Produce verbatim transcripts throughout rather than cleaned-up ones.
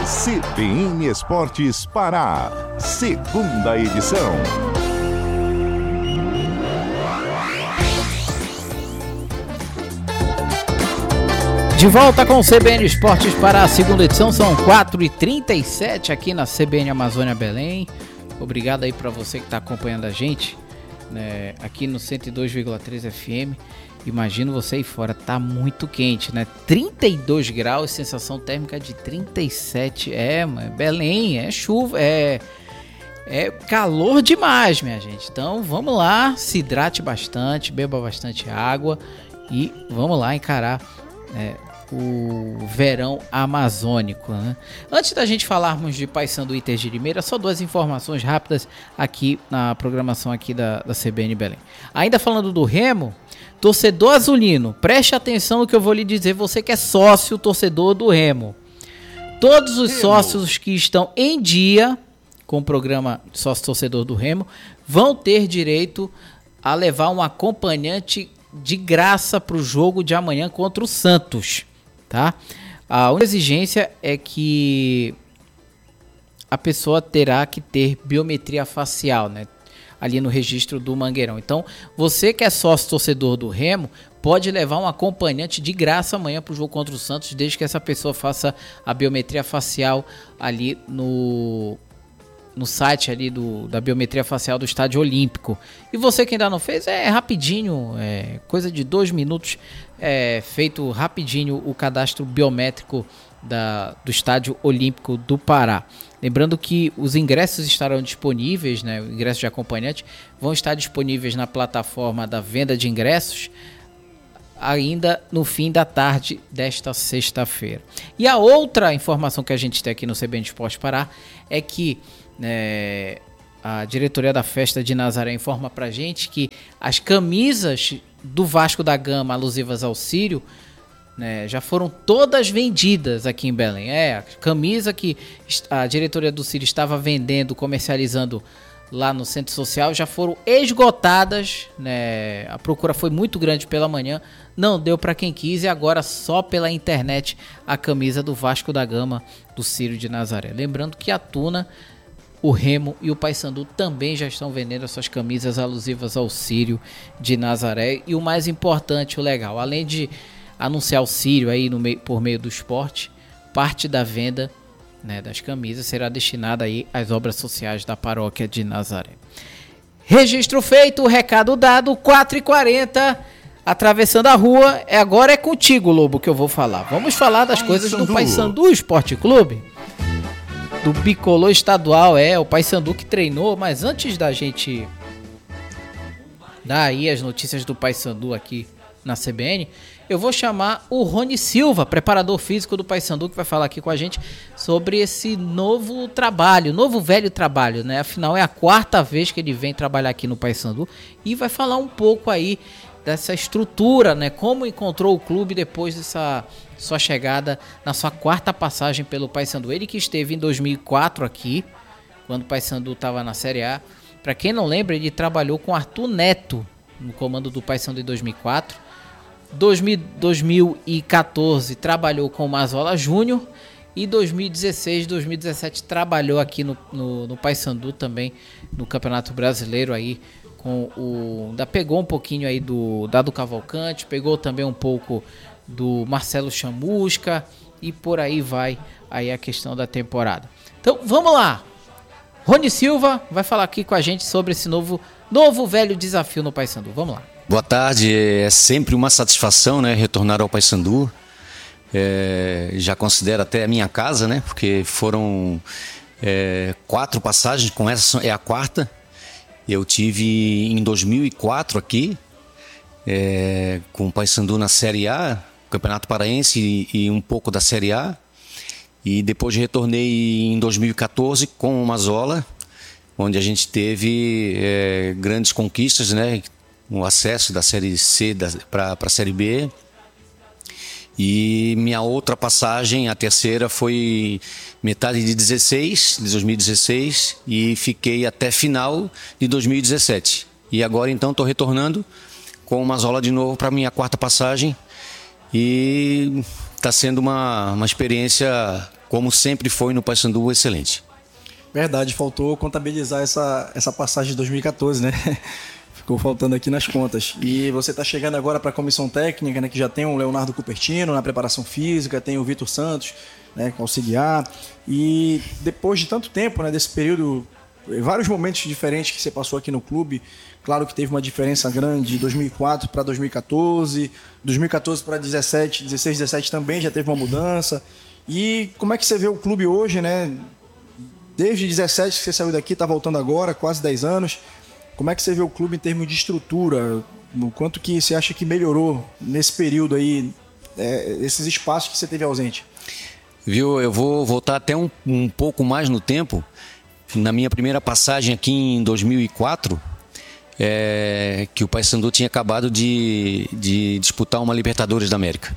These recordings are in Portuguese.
C B N Esportes Pará, segunda edição. De volta com o C B N Esportes Pará, a segunda edição, são quatro e trinta e sete aqui na C B N Amazônia Belém. Obrigado aí para você que está acompanhando a gente, né, aqui no cento e dois vírgula três F M. Imagino você aí fora, tá muito quente, né? trinta e dois graus, sensação térmica de trinta e sete. É, mano, Belém, é chuva, é, é calor demais, minha gente. Então vamos lá, se hidrate bastante, beba bastante água e vamos lá encarar é, o verão amazônico, né? Antes da gente falarmos de Paysandu e Inter de Limeira, só duas informações rápidas aqui na programação aqui da, da C B N Belém. Ainda falando do Remo, torcedor azulino, preste atenção no que eu vou lhe dizer, você que é sócio torcedor do Remo. Todos os Remo. Sócios que estão em dia com o programa sócio torcedor do Remo vão ter direito a levar um acompanhante de graça para o jogo de amanhã contra o Santos, tá? A única exigência é que a pessoa terá que ter biometria facial, né? Ali no registro do Mangueirão. Então, você que é sócio torcedor do Remo, pode levar um acompanhante de graça amanhã para o jogo contra o Santos, desde que essa pessoa faça a biometria facial ali no... no site ali do, da biometria facial do Estádio Olímpico. E você que ainda não fez, é rapidinho, é coisa de dois minutos, é feito rapidinho o cadastro biométrico da, do Estádio Olímpico do Pará. Lembrando que os ingressos estarão disponíveis, né, o ingresso de acompanhante, vão estar disponíveis na plataforma da venda de ingressos ainda no fim da tarde desta sexta-feira. E a outra informação que a gente tem aqui no C B N Esporte Pará é que É, a diretoria da Festa de Nazaré informa pra gente que as camisas do Vasco da Gama alusivas ao Círio, né, já foram todas vendidas aqui em Belém. É, a camisa que a diretoria do Círio estava vendendo, comercializando lá no Centro Social, já foram esgotadas, né? A procura foi muito grande pela manhã, não deu para quem quis e agora só pela internet a camisa do Vasco da Gama do Círio de Nazaré. Lembrando que a Tuna, o Remo e o Paysandu também já estão vendendo as suas camisas alusivas ao Círio de Nazaré. E o mais importante, o legal, além de anunciar o Círio aí no meio, por meio do esporte, parte da venda, né, das camisas será destinada aí às obras sociais da paróquia de Nazaré. Registro feito, recado dado, quatro e quarenta, atravessando a rua. Agora é contigo, Lobo, que eu vou falar. Vamos falar das coisas do Paysandu Esporte Clube. Do bicolor estadual, é, o Paysandu que treinou, mas antes da gente dar aí as notícias do Paysandu aqui na C B N, eu vou chamar o Rony Silva, preparador físico do Paysandu, que vai falar aqui com a gente sobre esse novo trabalho, novo velho trabalho, né? Afinal, é a quarta vez que ele vem trabalhar aqui no Paysandu e vai falar um pouco aí dessa estrutura, né? Como encontrou o clube depois dessa sua chegada na sua quarta passagem pelo Paysandu. Ele que esteve em dois mil e quatro aqui, quando o Paysandu estava na Série A. Para quem não lembra, ele trabalhou com Arthur Neto no comando do Paysandu em dois mil e quatro. dois mil e quatorze trabalhou com o Mazola Júnior e dois mil e dezesseis, dois mil e dezessete trabalhou aqui no, no, no Paysandu também, no Campeonato Brasileiro aí, com o, ainda pegou um pouquinho aí do Dado Cavalcante, pegou também um pouco do Marcelo Chamusca e por aí vai aí a questão da temporada. Então vamos lá, Rony Silva vai falar aqui com a gente sobre esse novo, novo velho desafio no Paysandu. Vamos lá. Boa tarde, é sempre uma satisfação, né, retornar ao Paysandu. É, já considero até a minha casa, né, porque foram é, quatro passagens, com essa é a quarta. Eu tive em dois mil e quatro aqui, é, com o Paysandu na Série A, Campeonato Paraense e, e um pouco da Série A. E depois retornei em dois mil e quatorze com o Mazola, onde a gente teve é, grandes conquistas, né? O acesso da Série C para a Série B. E minha outra passagem, a terceira, foi metade de dezesseis, de dois mil e dezesseis, e fiquei até final de dois mil e dezessete. E agora então estou retornando com o Mazola de novo para minha quarta passagem. E está sendo uma, uma experiência, como sempre foi no Paysandu, excelente. Verdade, faltou contabilizar essa, essa passagem de dois mil e catorze, né? Ficou faltando aqui nas contas. E você está chegando agora para a comissão técnica, né, que já tem o Leonardo Cupertino na preparação física, tem o Vitor Santos, né, auxiliar. E depois de tanto tempo, né, desse período, vários momentos diferentes que você passou aqui no clube, claro que teve uma diferença grande de dois mil e quatro para dois mil e catorze, dois mil e catorze para dezessete, dezesseis, dezessete também já teve uma mudança. E como é que você vê o clube hoje, né? Desde dezessete que você saiu daqui, está voltando agora, quase dez anos. Como é que você vê o clube em termos de estrutura? O quanto que você acha que melhorou nesse período aí, é, esses espaços que você teve ausente? Viu, eu vou voltar até um, um pouco mais no tempo. Na minha primeira passagem aqui em dois mil e quatro, é, que o Paysandu tinha acabado de, de disputar uma Libertadores da América.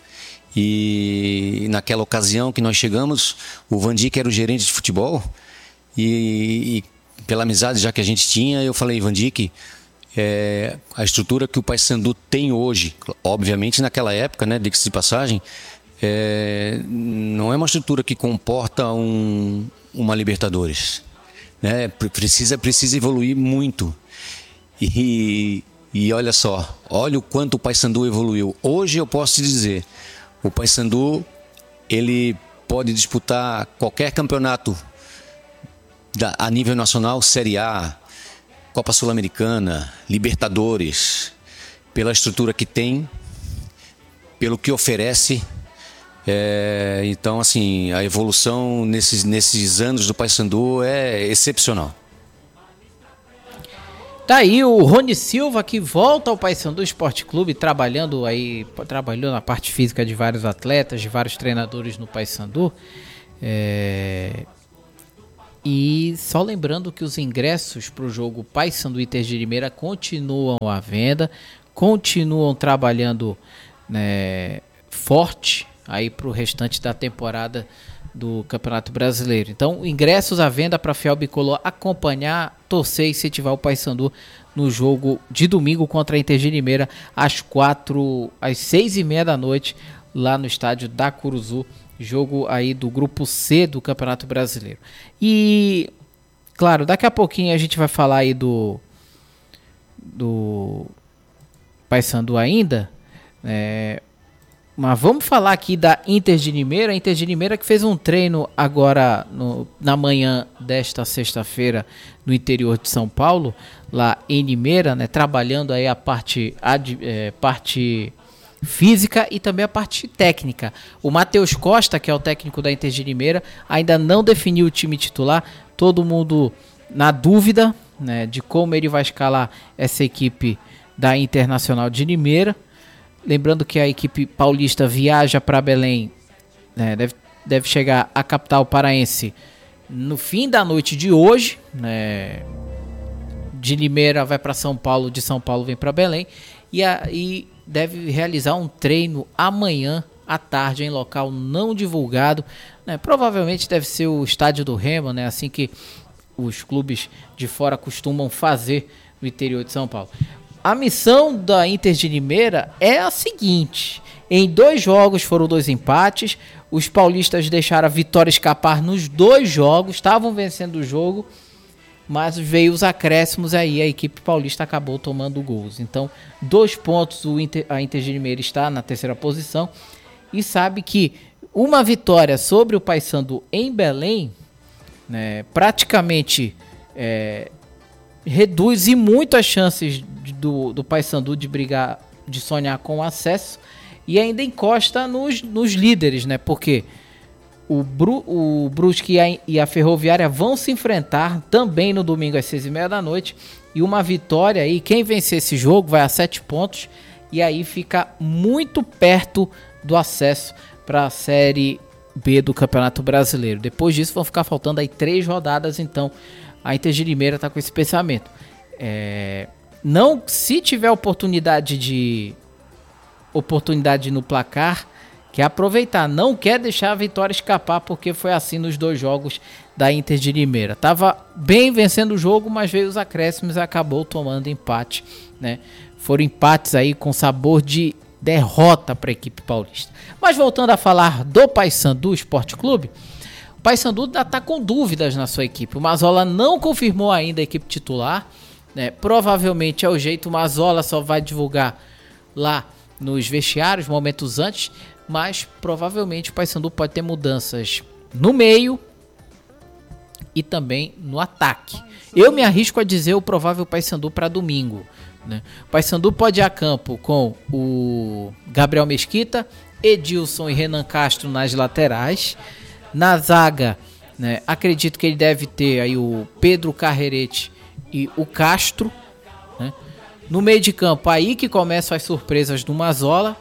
E naquela ocasião que nós chegamos, o Vandi, que era o gerente de futebol, e, e pela amizade já que a gente tinha, eu falei, Vandique, é, a estrutura que o Paysandu tem hoje, obviamente naquela época, né, diga-se de passagem, é, não é uma estrutura que comporta um, uma Libertadores, né? Precisa, precisa evoluir muito. E, e olha só, olha o quanto o Paysandu evoluiu. Hoje eu posso te dizer, o Paysandu, ele pode disputar qualquer campeonato da, a nível nacional, Série A, Copa Sul-Americana, Libertadores, pela estrutura que tem, pelo que oferece. É, então, assim, a evolução nesses, nesses anos do Paysandu é excepcional. Tá aí o Rony Silva, que volta ao Paysandu Esporte Clube, trabalhando aí, trabalhou na parte física de vários atletas, de vários treinadores no Paysandu. É... E só lembrando que os ingressos para o jogo Paysandu Inter de Limeira continuam à venda, continuam trabalhando, né, forte aí para o restante da temporada do Campeonato Brasileiro. Então, ingressos à venda para a Fiel Bicolor acompanhar, torcer e incentivar o Paysandu no jogo de domingo contra a Inter de Limeira às quatro, às seis e meia da noite, lá no estádio da Curuzu, jogo aí do grupo C do Campeonato Brasileiro. E, claro, daqui a pouquinho a gente vai falar aí do do Paysandu ainda, é, mas vamos falar aqui da Inter de Limeira. A Inter de Limeira que fez um treino agora no, na manhã desta sexta-feira no interior de São Paulo, lá em Limeira, né, trabalhando aí a parte, a, é, parte física e também a parte técnica. O Matheus Costa, que é o técnico da Inter de Limeira, ainda não definiu o time titular, todo mundo na dúvida, né, de como ele vai escalar essa equipe da Internacional de Limeira. Lembrando que a equipe paulista viaja para Belém, né, deve, deve chegar à capital paraense no fim da noite de hoje, né, de Limeira vai para São Paulo, de São Paulo vem para Belém, e, a, e deve realizar um treino amanhã à tarde em local não divulgado, né, provavelmente deve ser o estádio do Remo, né, assim que os clubes de fora costumam fazer no interior de São Paulo. A missão da Inter de Limeira é a seguinte: em dois jogos foram dois empates, os paulistas deixaram a vitória escapar nos dois jogos, estavam vencendo o jogo, mas veio os acréscimos aí, a equipe paulista acabou tomando gols. Então, dois pontos, o Inter, a Inter de Limeira está na terceira posição e sabe que uma vitória sobre o Paysandu em Belém, né, praticamente é, reduz e muito as chances do, do Paysandu de brigar, de sonhar com o acesso, e ainda encosta nos, nos líderes, né? Porque o, Bru, o Brusque e a, e a Ferroviária vão se enfrentar também no domingo às seis e meia da noite, e uma vitória aí, quem vencer esse jogo vai a sete pontos, e aí fica muito perto do acesso para a Série B do Campeonato Brasileiro. Depois disso vão ficar faltando aí três rodadas, então a Inter de Limeira está com esse pensamento. É, não, se tiver oportunidade de oportunidade no placar, quer aproveitar, não quer deixar a vitória escapar, porque foi assim nos dois jogos da Inter de Limeira. Tava bem vencendo o jogo, mas veio os acréscimos e acabou tomando empate, né? Foram empates aí com sabor de derrota para a equipe paulista. Mas voltando a falar do Paysandu Esporte Clube, o Paysandu ainda está com dúvidas na sua equipe. O Mazola não confirmou ainda a equipe titular, né? Provavelmente é o jeito, o Mazola só vai divulgar lá nos vestiários, momentos antes, mas provavelmente o Paysandu pode ter mudanças no meio e também no ataque. Eu me arrisco a dizer o provável Paysandu para domingo, né? O Paysandu pode ir a campo com o Gabriel Mesquita, Edilson e Renan Castro nas laterais. Na zaga, né, acredito que ele deve ter aí o Pedro Carrerete e o Castro, né? No meio de campo, aí que começam as surpresas do Mazola.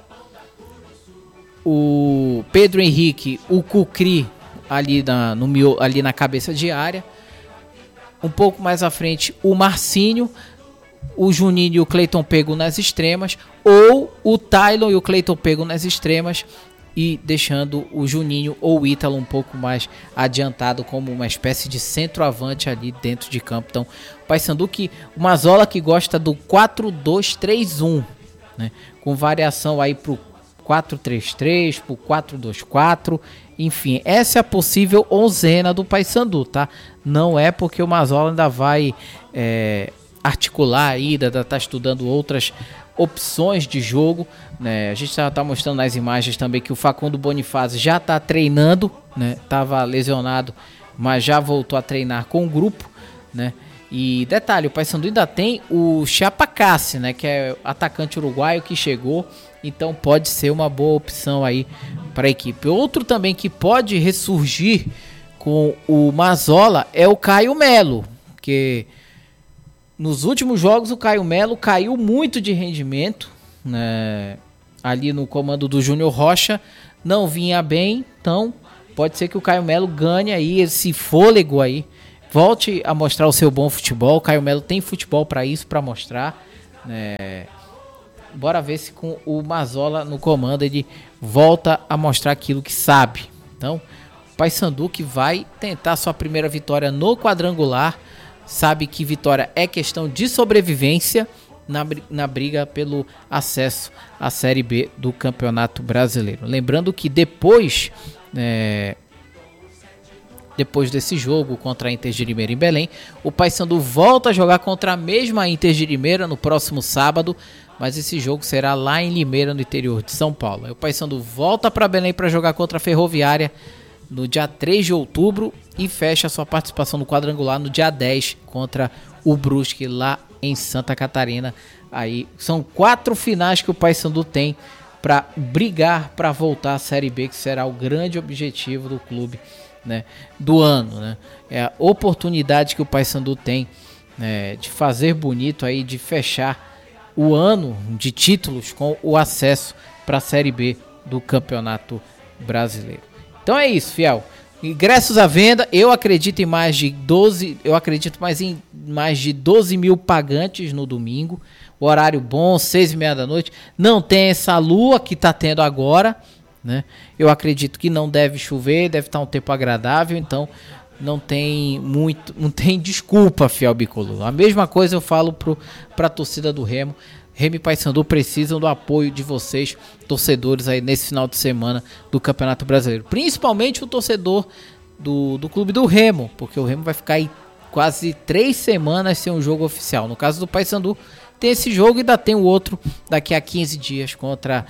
O Pedro Henrique, o Cucri ali na, no, ali na cabeça de área. Um pouco mais à frente, o Marcinho, o Juninho e o Cleiton Pego nas extremas. Ou o Tylon e o Cleiton Pego nas extremas. E deixando o Juninho ou o Ítalo um pouco mais adiantado como uma espécie de centroavante ali dentro de campo. Então, o Paysandu, que o Mazola que gosta do quatro dois três um, né? Com variação aí pro quatro três três, pro quatro dois quatro, enfim, essa é a possível onzena do Paysandu, tá? Não é porque o Mazola ainda vai é, articular ainda, ainda tá estudando outras opções de jogo, né? A gente está tá mostrando nas imagens também que o Facundo Bonifácio já está treinando, né? Tava lesionado, mas já voltou a treinar com o grupo, né? E detalhe, o Paysandu ainda tem o Chapacassi, né? Que é atacante uruguaio que chegou, então pode ser uma boa opção aí para a equipe. Outro também que pode ressurgir com o Mazola é o Caio Melo, que nos últimos jogos o Caio Melo caiu muito de rendimento, né? Ali no comando do Júnior Rocha, não vinha bem, então pode ser que o Caio Melo ganhe aí esse fôlego aí, volte a mostrar o seu bom futebol. O Caio Melo tem futebol para isso, para mostrar, né? Bora ver se com o Mazola no comando ele volta a mostrar aquilo que sabe. Então, o Paysandu que vai tentar sua primeira vitória no quadrangular, sabe que vitória é questão de sobrevivência na, na briga pelo acesso à Série B do Campeonato Brasileiro. Lembrando que depois, é, depois desse jogo contra a Inter de Limeira em Belém, o Paysandu volta a jogar contra a mesma Inter de Limeira no próximo sábado, mas esse jogo será lá em Limeira, no interior de São Paulo. Aí o Paysandu volta para Belém para jogar contra a Ferroviária no dia três de outubro e fecha sua participação no quadrangular no dia dez contra o Brusque lá em Santa Catarina. Aí são quatro finais que o Paysandu tem para brigar para voltar à Série B, que será o grande objetivo do clube, né, do ano, né? É a oportunidade que o Paysandu tem, né, de fazer bonito aí, de fechar o ano de títulos com o acesso para a Série B do Campeonato Brasileiro. Então é isso, fiel. Ingressos à venda, eu acredito em mais de doze, eu acredito mais em mais de doze mil pagantes no domingo. O horário bom, seis e meia da noite. Não tem essa lua que está tendo agora, né? Eu acredito que não deve chover, deve estar um tempo agradável, então não tem muito, não tem desculpa, fiel bicolor. A mesma coisa eu falo para a torcida do Remo. Remo e Paysandu precisam do apoio de vocês, torcedores, aí nesse final de semana do Campeonato Brasileiro. Principalmente o torcedor do, do clube do Remo, porque o Remo vai ficar aí quase três semanas sem um jogo oficial. No caso do Paysandu, tem esse jogo e ainda tem o outro daqui a quinze dias contra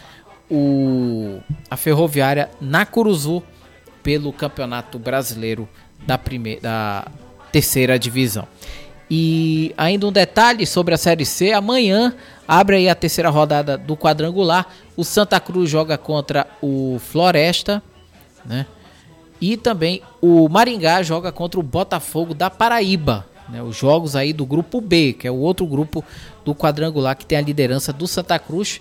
o, a Ferroviária na Curuzu pelo Campeonato Brasileiro da, primeira, da terceira divisão. E ainda um detalhe sobre a Série C, amanhã abre aí a terceira rodada do quadrangular, o Santa Cruz joga contra o Floresta, né? E também o Maringá joga contra o Botafogo da Paraíba, né? Os jogos aí do grupo B, que é o outro grupo do quadrangular que tem a liderança do Santa Cruz.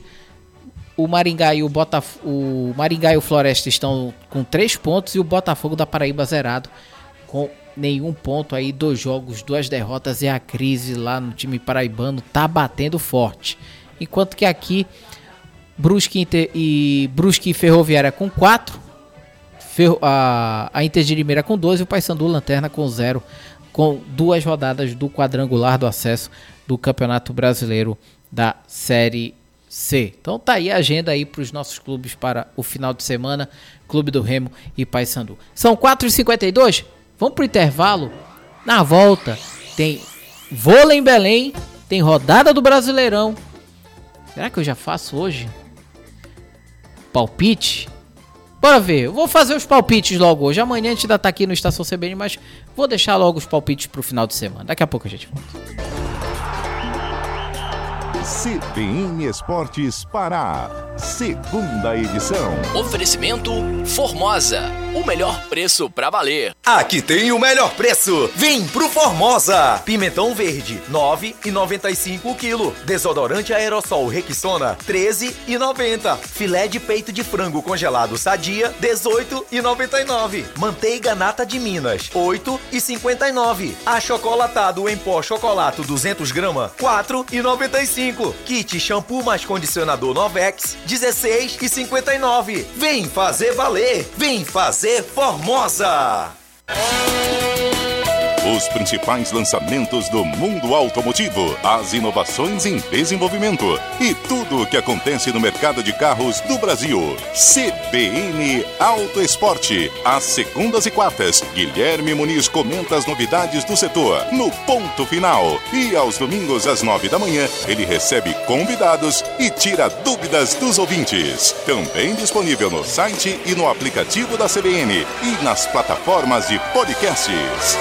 O Maringá e o Botafogo, o Maringá e o Floresta estão com três pontos e o Botafogo da Paraíba zerado com nenhum ponto aí, dois jogos, duas derrotas, e a crise lá no time paraibano tá batendo forte. Enquanto que aqui Brusque Inter e Brusque e Ferroviária com quatro, Ferro, a, a Inter de Limeira com dois e o Paysandu Lanterna com zero, com duas rodadas do quadrangular do acesso do Campeonato Brasileiro da Série C. Então tá aí a agenda aí para os nossos clubes para o final de semana, Clube do Remo e Paysandu. São quatro e cinquenta e dois, vamos pro intervalo. Na volta tem vôlei em Belém, tem rodada do Brasileirão. Será que eu já faço hoje palpite? Bora ver, eu vou fazer os palpites logo hoje. Amanhã a gente ainda tá aqui no Estação C B N, mas vou deixar logo os palpites pro final de semana. Daqui a pouco a gente volta. C B N Esportes Pará, segunda edição. Oferecimento Formosa, o melhor preço pra valer. Aqui tem o melhor preço. Vem pro Formosa. Pimentão verde, nove e noventa e cinco o quilo. Desodorante aerossol Rexona, treze e noventa. Filé de peito de frango congelado Sadia, dezoito e noventa e nove. Manteiga nata de Minas, oito e cinquenta e nove. Achocolatado em pó chocolate duzentos gramas, quatro e noventa e cinco. Kit shampoo mais condicionador Novex, dezesseis e cinquenta e nove. Vem fazer valer. Vem fazer Formosa. Os principais lançamentos do mundo automotivo, as inovações em desenvolvimento e tudo o que acontece no mercado de carros do Brasil. C B N Auto Esporte. Às segundas e quartas, Guilherme Muniz comenta as novidades do setor no ponto final. E aos domingos, às nove da manhã, ele recebe convidados e tira dúvidas dos ouvintes. Também disponível no site e no aplicativo da C B N e nas plataformas de podcasts.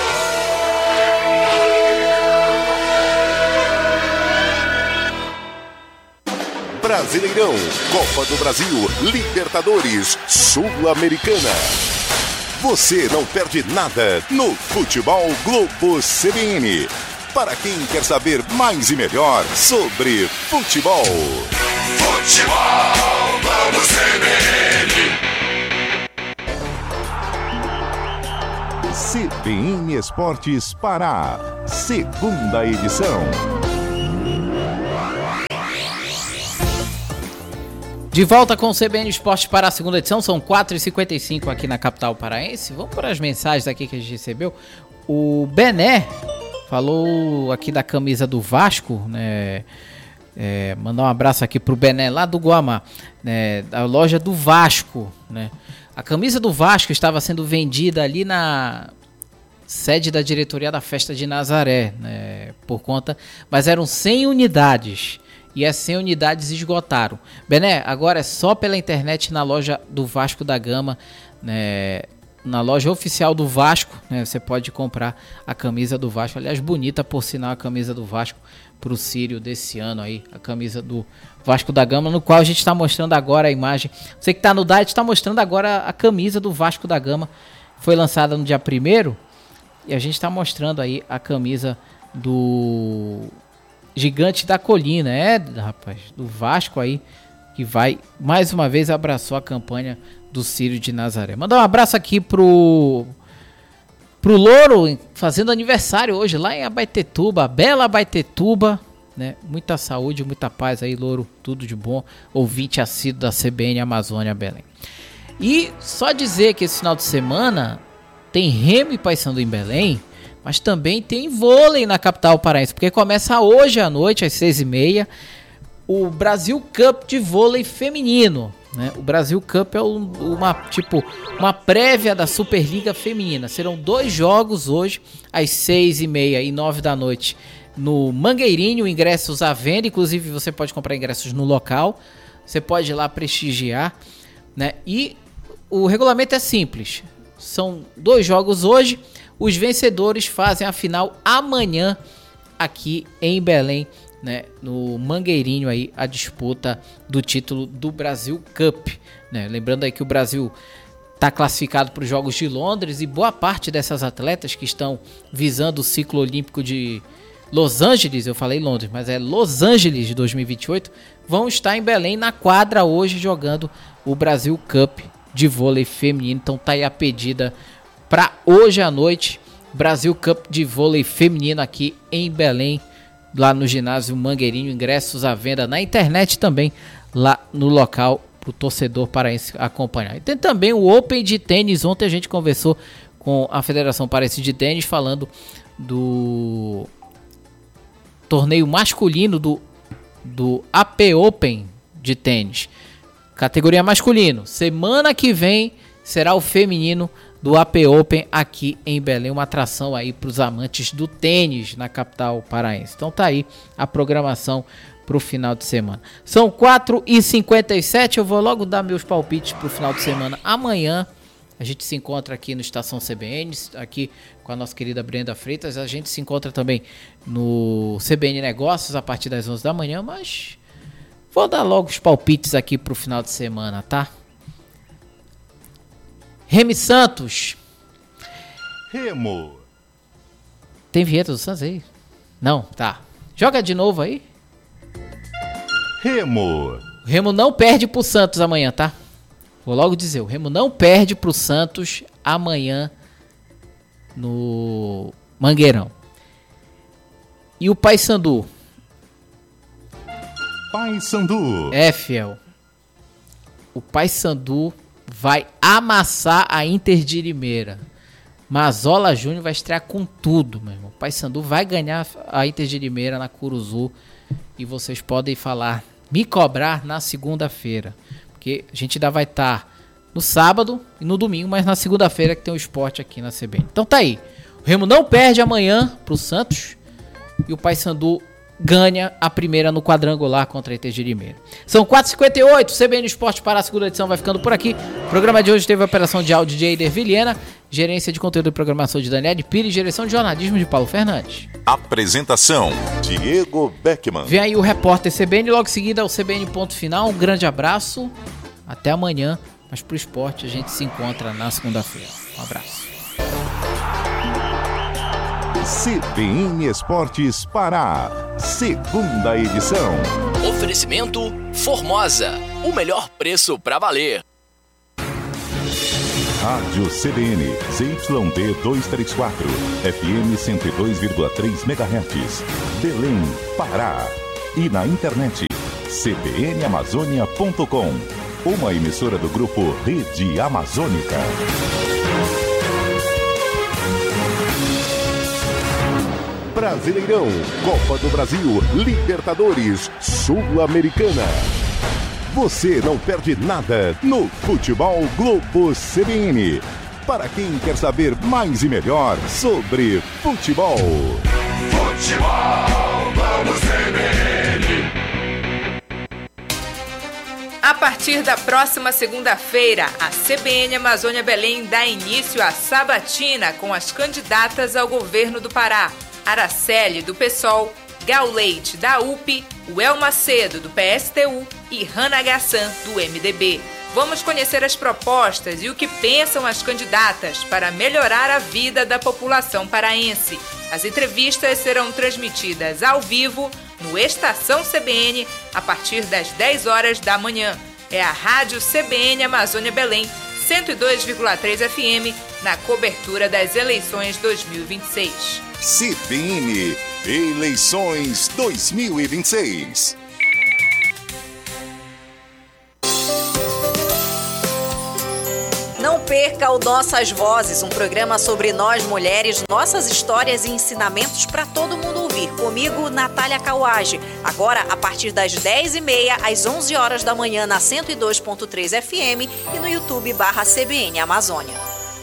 Brasileirão, Copa do Brasil, Libertadores, Sul-Americana. Você não perde nada no Futebol Globo C B N. Para quem quer saber mais e melhor sobre futebol. Futebol Globo C B N. C B N Esportes Pará, segunda edição. De volta com o C B N Esportes para a segunda edição, são quatro e cinquenta e cinco aqui na capital paraense. Vamos para as mensagens aqui que a gente recebeu. O Bené falou aqui da camisa do Vasco, né? É, mandar um abraço aqui pro Bené lá do Guamá, né? Da loja do Vasco, né? A camisa do Vasco estava sendo vendida ali na sede da diretoria da Festa de Nazaré, né? Por conta, mas eram cem unidades. E as cem unidades esgotaram. Bené, agora é só pela internet na loja do Vasco da Gama, né? Na loja oficial do Vasco, né? Você pode comprar a camisa do Vasco. Aliás, bonita por sinal a camisa do Vasco pro Círio desse ano aí. A camisa do Vasco da Gama, no qual a gente está mostrando agora a imagem. Você que está no Diet está mostrando agora a camisa do Vasco da Gama. Foi lançada no dia primeiro. E a gente está mostrando aí a camisa do Gigante da Colina, é, rapaz, do Vasco aí, que vai, mais uma vez, abraçou a campanha do Círio de Nazaré. Mandar um abraço aqui pro, pro Louro, fazendo aniversário hoje, lá em Abaetetuba, bela Abaetetuba, né, muita saúde, muita paz aí, Louro, tudo de bom, ouvinte assíduo da C B N Amazônia Belém. E só dizer que esse final de semana tem Remo e Paysandu em Belém, mas também tem vôlei na capital paraense, porque começa hoje à noite, às seis e meia, o Brasil Cup de vôlei feminino, né? O Brasil Cup é um, uma, tipo, uma prévia da Superliga Feminina. Serão dois jogos hoje, às seis e meia e nove da noite, no Mangueirinho, ingressos à venda, inclusive você pode comprar ingressos no local, você pode ir lá prestigiar, né? E o regulamento é simples, são dois jogos hoje. Os vencedores fazem a final amanhã aqui em Belém, né, no Mangueirinho aí, a disputa do título do Brasil Cup, né? Lembrando aí que o Brasil está classificado para os Jogos de Londres e boa parte dessas atletas que estão visando o ciclo olímpico de Los Angeles, eu falei Londres, mas é Los Angeles de dois mil e vinte e oito, vão estar em Belém na quadra hoje jogando o Brasil Cup de vôlei feminino. Então tá aí a pedida para hoje à noite, Brasil Cup de vôlei feminino aqui em Belém, lá no ginásio Mangueirinho, ingressos à venda na internet também, lá no local, para o torcedor paraense acompanhar. E tem também o Open de tênis, ontem a gente conversou com a Federação Paraense de Tênis, falando do torneio masculino do do A P Open de tênis, categoria masculino. Semana que vem será o feminino do A P Open aqui em Belém, uma atração aí para os amantes do tênis na capital paraense. Então tá aí a programação para o final de semana. São quatro e cinquenta e sete, eu vou logo dar meus palpites para o final de semana. Amanhã a gente se encontra aqui no Estação C B N, aqui com a nossa querida Brenda Freitas. A gente se encontra também no C B N Negócios a partir das onze da manhã, mas vou dar logo os palpites aqui para o final de semana, tá? Remy Santos. Remo. Tem vinheta do Santos aí? Não, tá. Joga de novo aí. Remo. O Remo não perde pro Santos amanhã, tá? Vou logo dizer, o Remo não perde pro Santos amanhã no Mangueirão. E o Paysandu? Paysandu. É, fiel. O Paysandu vai amassar a Inter de Limeira. Mazola Júnior vai estrear com tudo, meu irmão. O Paysandu vai ganhar a Inter de Limeira na Curuzu. E vocês podem falar, me cobrar na segunda-feira. Porque a gente ainda vai estar no sábado e no domingo, mas na segunda-feira que tem o esporte aqui na C B N. Então tá aí. O Remo não perde amanhã pro Santos. E o Paysandu ganha a primeira no quadrangular contra a Inter de Limeira. São quatro e cinquenta e oito, C B N Esporte para a segunda edição vai ficando por aqui. O programa de hoje teve a operação de áudio de Eider Vilhena, gerência de conteúdo e programação de Daniele Pires, direção de jornalismo de Paulo Fernandes. Apresentação, Diego Beckman. Vem aí o repórter C B N, logo em seguida o C B N Ponto Final. Um grande abraço, até amanhã, mas pro esporte a gente se encontra na segunda-feira. Um abraço. C B N Esportes Pará, segunda edição. Oferecimento Formosa, o melhor preço pra valer. Rádio C B N, Z Y D duzentos e trinta e quatro, F M cento e dois vírgula três megahertz, Belém, Pará. E na internet, c b n amazônia ponto com, uma emissora do grupo Rede Amazônica. Brasileirão, Copa do Brasil, Libertadores, Sul-Americana. Você não perde nada no Futebol Globo C B N. Para quem quer saber mais e melhor sobre futebol. Futebol Globo C B N. A partir da próxima segunda-feira, a C B N Amazônia Belém dá início à sabatina com as candidatas ao governo do Pará. Araceli, do PSOL, Gal Leite, da U P, Uel Macedo, do P S T U e Hannah Gassan, do M D B. Vamos conhecer as propostas e o que pensam as candidatas para melhorar a vida da população paraense. As entrevistas serão transmitidas ao vivo no Estação C B N a partir das dez horas da manhã. É a Rádio C B N Amazônia Belém, cento e dois vírgula três F M, na cobertura das eleições dois mil e vinte e seis. C B N Eleições dois mil e vinte e seis. Não perca o Nossas Vozes, um programa sobre nós mulheres, nossas histórias e ensinamentos para todo mundo ouvir. Comigo, Natália Cauage. Agora, a partir das dez e meia às onze horas da manhã na cento e dois ponto três F M e no YouTube barra C B N Amazônia.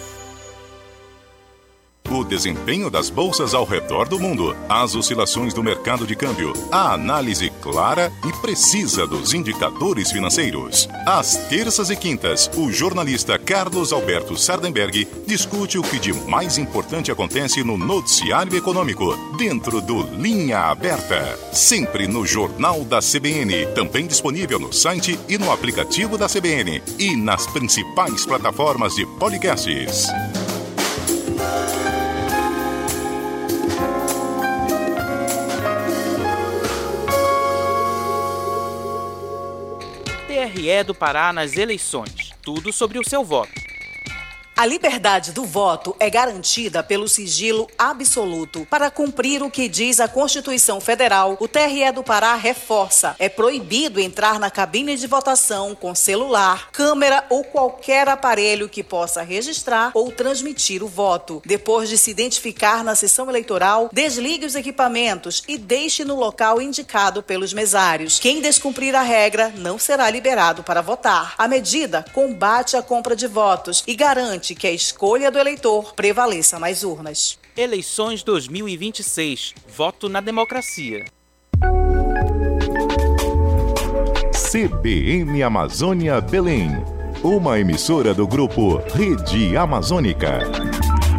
O desempenho das bolsas ao redor do mundo, as oscilações do mercado de câmbio, a análise clara e precisa dos indicadores financeiros. Às terças e quintas, o jornalista Carlos Alberto Sardenberg discute o que de mais importante acontece no noticiário econômico, dentro do Linha Aberta. Sempre no Jornal da C B N, também disponível no site e no aplicativo da C B N e nas principais plataformas de podcasts. T R E do Pará nas eleições. Tudo sobre o seu voto. A liberdade do voto é garantida pelo sigilo absoluto. Para cumprir o que diz a Constituição Federal, o T R E do Pará reforça: é proibido entrar na cabine de votação com celular, câmera ou qualquer aparelho que possa registrar ou transmitir o voto. Depois de se identificar na sessão eleitoral, desligue os equipamentos e deixe no local indicado pelos mesários. Quem descumprir a regra não será liberado para votar. A medida combate a compra de votos e garante que a escolha do eleitor prevaleça nas urnas. Eleições dois mil e vinte e seis. Voto na democracia. C B N Amazônia Belém, uma emissora do grupo Rede Amazônica.